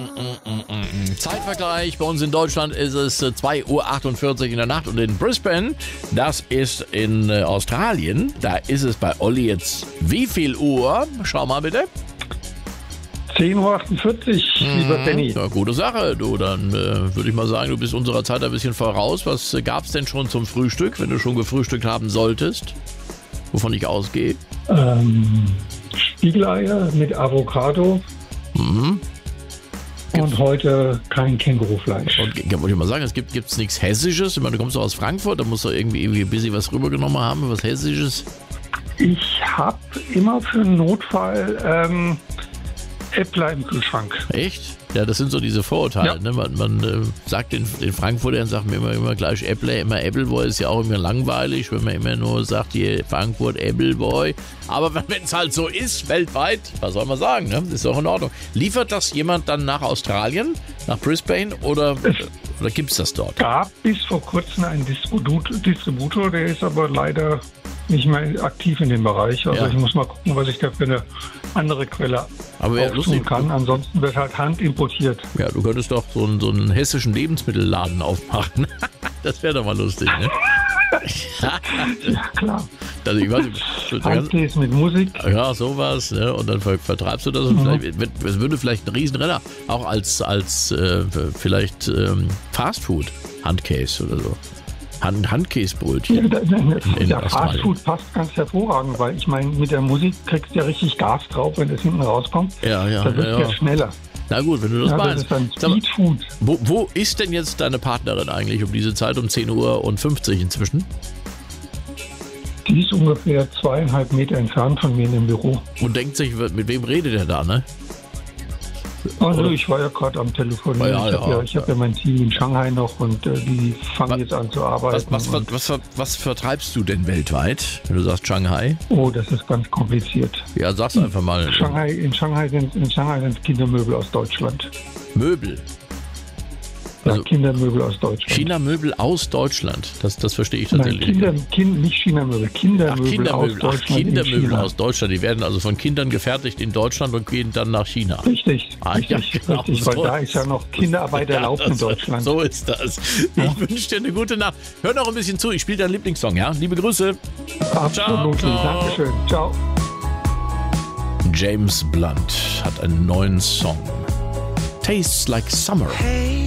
Zeitvergleich. Bei uns in Deutschland ist es 2:48 Uhr in der Nacht und in Brisbane, das ist in Australien, da ist es bei Olli jetzt wie viel Uhr? Schau mal bitte. 10:48 Uhr, lieber Benny. Ja, gute Sache, du. Dann würde ich mal sagen, du bist unserer Zeit ein bisschen voraus. Was gab's denn schon zum Frühstück, wenn du schon gefrühstückt haben solltest? Wovon ich ausgehe? Spiegeleier mit Avocado. Und heute kein Kängurufleisch. Und wollte ich mal sagen, gibt's nichts Hessisches? Ich meine, du kommst doch aus Frankfurt, da musst du irgendwie ein bisschen was rübergenommen haben, was Hessisches. Ich habe immer für einen Notfall Äppler im Kühlschrank. Echt? Ja, das sind so diese Vorurteile. Ja. Ne? Man sagt den Frankfurtern, sagt man immer gleich Äppler, immer Appleboy, ist ja auch immer langweilig, wenn man immer nur sagt, hier Frankfurt, Appleboy. Aber wenn es halt so ist, weltweit, was soll man sagen, ne? Ist doch in Ordnung. Liefert das jemand dann nach Australien, nach Brisbane oder gibt es das dort? Es gab bis vor kurzem einen Distributor, der ist aber leider nicht mehr aktiv in dem Bereich. Also ich muss mal gucken, was ich da für eine andere Quelle auftun kann. Ansonsten wird halt handimportiert. Ja, du könntest doch so einen hessischen Lebensmittelladen aufmachen. Das wäre doch mal lustig, ne? Ja, klar. Also ich weiß nicht, Handkäse mit Musik. Ja, sowas, ne? Und dann vertreibst du das und es würde vielleicht ein Riesenrenner auch als vielleicht Fastfood Handkäse oder so. Handkäsebrötchen. Ja, Fastfood passt ganz hervorragend, weil ich meine, mit der Musik kriegst du ja richtig Gas drauf, wenn das hinten rauskommt. Ja. Da wird ja schneller. Na gut, wenn du das meinst. Das ist dann Speedfood. Wo ist denn jetzt deine Partnerin eigentlich um diese Zeit, um 10:50 Uhr inzwischen? Die ist ungefähr 2,5 Meter entfernt von mir in dem Büro. Und denkt sich, mit wem redet er da, ne? Also ich war ja gerade am Telefonieren. Ich habe ja mein Team in Shanghai noch und die fangen jetzt an zu arbeiten. Was vertreibst du denn weltweit, wenn du sagst Shanghai? Oh, das ist ganz kompliziert. Ja, sag's einfach mal. In Shanghai sind Kindermöbel aus Deutschland. Möbel? Ja, also Kindermöbel aus Deutschland. China-Möbel aus Deutschland, das verstehe ich tatsächlich. Nein, nicht China-Möbel, Kindermöbel aus Deutschland. Kindermöbel aus Deutschland, die werden also von Kindern gefertigt in Deutschland und gehen dann nach China. Richtig, ja, genau, richtig, weil da ist ja noch Kinderarbeit erlaubt in Deutschland. So ist das. Ich wünsche dir eine gute Nacht. Hör noch ein bisschen zu, ich spiele deinen Lieblingssong, ja? Liebe Grüße. Absolut, Dankeschön. Ciao. James Blunt hat einen neuen Song. Tastes Like Summer. Hey.